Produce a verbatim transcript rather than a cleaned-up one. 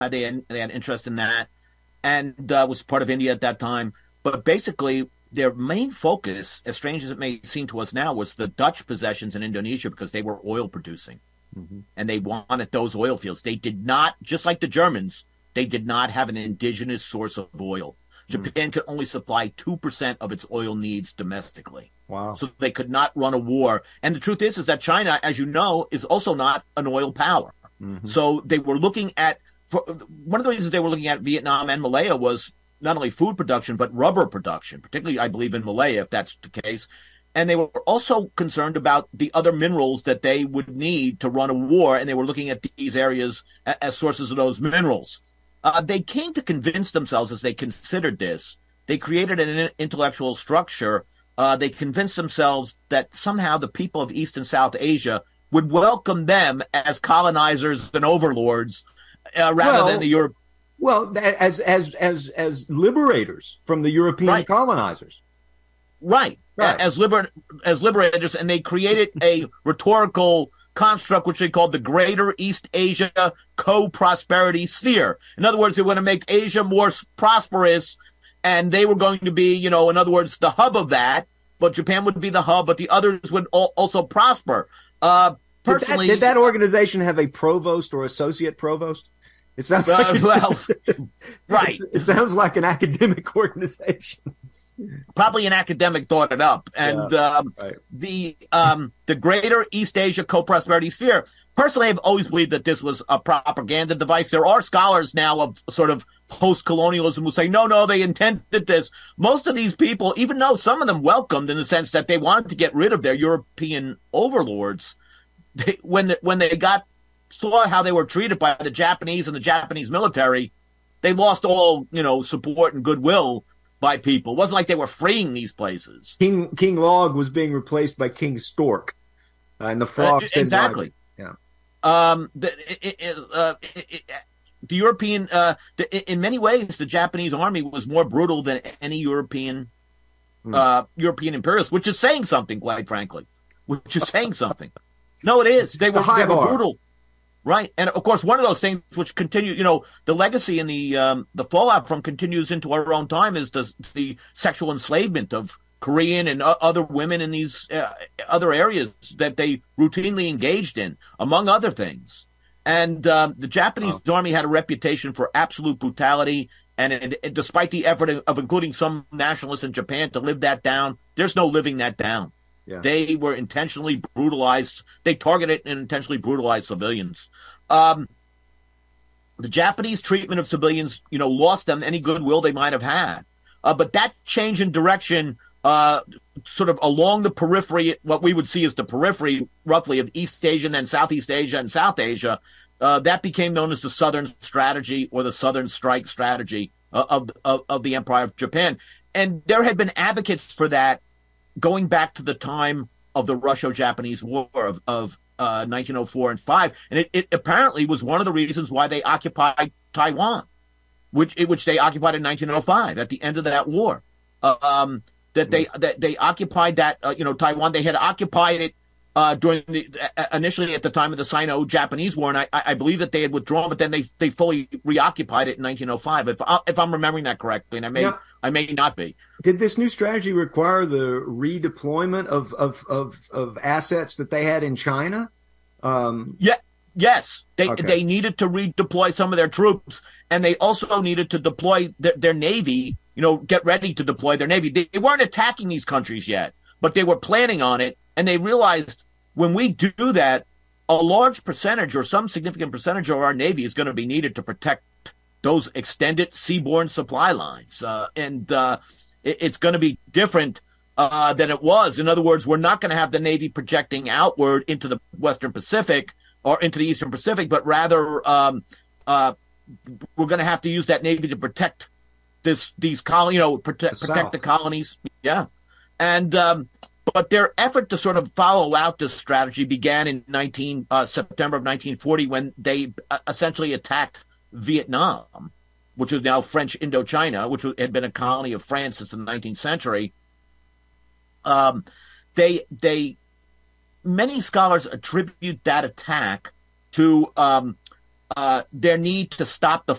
they had, they had interest in that, and uh, was part of India at that time. But basically, their main focus, as strange as it may seem to us now, was the Dutch possessions in Indonesia because they were oil producing. Mm-hmm. And they wanted those oil fields. They did not, just like the Germans, they did not have an indigenous source of oil. Japan mm. could only supply two percent of its oil needs domestically. Wow. So they could not run a war. And the truth is, is that China, as you know, is also not an oil power. Mm-hmm. So they were looking at, for, one of the reasons they were looking at Vietnam and Malaya was not only food production, but rubber production, particularly, I believe, in Malaya, if that's the case. And they were also concerned about the other minerals that they would need to run a war, and they were looking at these areas as sources of those minerals. Uh, they came to convince themselves, as they considered this, they created an intellectual structure. Uh, they convinced themselves that somehow the people of East and South Asia would welcome them as colonizers and overlords, uh, rather well, than the Europe. Well, as as as as liberators from the European right. colonizers. Right. Right. As liber- as liberators, and they created a rhetorical construct which they called the Greater East Asia Co-Prosperity Sphere. In other words, they want to make Asia more prosperous, and they were going to be, you know, in other words, the hub of that. But Japan would be the hub, but the others would al- also prosper. Uh, personally, did that, did that organization have a provost or associate provost? It sounds like uh, well, right. It sounds like an academic organization. Probably an academic thought it up. And yeah, um, right. the um, the Greater East Asia Co-Prosperity Sphere, personally, I've always believed that this was a propaganda device. There are scholars now of sort of post-colonialism who say, no, no, they intended this. Most of these people, even though some of them welcomed in the sense that they wanted to get rid of their European overlords, they, when, the, when they got saw how they were treated by the Japanese and the Japanese military, they lost all, you know, support and goodwill by people. It wasn't like they were freeing these places. King King Log was being replaced by King Stork, uh, and the frogs uh, exactly. Yeah. Um. The it, it, uh, it, it, the European uh the, in many ways the Japanese army was more brutal than any European hmm. uh European imperialist, which is saying something, quite frankly. Which is saying something. No, it is. They it's were, a high they were bar. brutal. Right. And of course, one of those things which continue, you know, the legacy and the um, the fallout from continues into our own time is the the sexual enslavement of Korean and uh, other women in these uh, other areas that they routinely engaged in, among other things. And um, the Japanese oh. army had a reputation for absolute brutality. And it, it, despite the effort of, of including some nationalists in Japan to live that down, there's no living that down. Yeah. They were intentionally brutalized. They targeted and intentionally brutalized civilians. Um, the Japanese treatment of civilians, you know, lost them any goodwill they might have had. Uh, but that change in direction, uh, sort of along the periphery, what we would see as the periphery, roughly, of East Asia and then Southeast Asia and South Asia, uh, that became known as the Southern Strategy or the Southern Strike Strategy uh, of, of of the Empire of Japan. And there had been advocates for that going back to the time of the Russo-Japanese War of, of uh, nineteen oh four and five, and it, it apparently was one of the reasons why they occupied Taiwan, which which they occupied in nineteen oh five at the end of that war. Uh, um, that they that they occupied that uh, you know Taiwan. They had occupied it uh, during the uh, initially at the time of the Sino-Japanese War, and I, I believe that they had withdrawn, but then they they fully reoccupied it in nineteen oh five. If I, if I'm remembering that correctly, and I may. Yeah. I may not be. Did this new strategy require the redeployment of of of, of assets that they had in China? Um, yeah, yes. They okay. they needed to redeploy some of their troops, and they also needed to deploy their, their navy. You know, get ready to deploy their navy. They, they weren't attacking these countries yet, but they were planning on it, and they realized when we do that, a large percentage or some significant percentage of our navy is going to be needed to protect those extended seaborne supply lines. Uh, and uh, it, it's going to be different uh, than it was. In other words, we're not going to have the Navy projecting outward into the Western Pacific or into the Eastern Pacific, but rather um, uh, we're going to have to use that Navy to protect this, these colonies, you know, protect, the protect the colonies. Yeah. And, um, but their effort to sort of follow out this strategy began in nineteen uh, September of nineteen forty when they uh, essentially attacked Vietnam, which is now French Indochina, which had been a colony of France since the nineteenth century. Um, they, they, many scholars attribute that attack to um, uh, their need to stop the